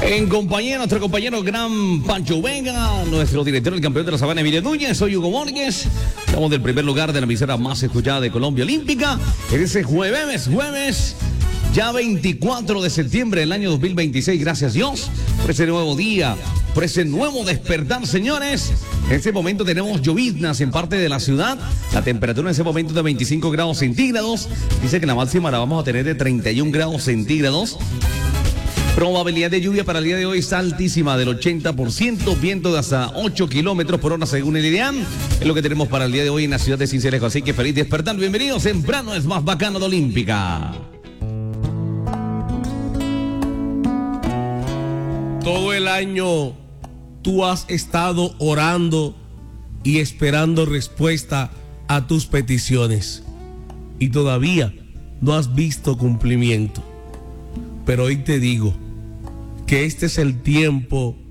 En compañía de nuestro compañero Gran Pancho Vega, nuestro director del campeón de la Sabana, Emilio Núñez, soy Hugo Borges. Estamos del primer lugar de la emisora más escuchada de Colombia Olímpica. En ese jueves, ya 24 de septiembre del año 2026. Gracias Dios por ese nuevo día, por ese nuevo despertar, señores. En este momento tenemos lloviznas en parte de la ciudad. La temperatura en ese momento es de 25 grados centígrados. Dice que la máxima la vamos a tener de 31 grados centígrados. Probabilidad de lluvia para el día de hoy está altísima, del 80%, viento de hasta 8 kilómetros por hora según el IDEAM. Es lo que tenemos para el día de hoy en la ciudad de Sincelejo. Así que feliz despertar, bienvenidos. Temprano es más bacano de Olímpica. Todo el año tú has estado orando y esperando respuesta a tus peticiones y todavía no has visto cumplimiento. Pero hoy te digo que este es el tiempo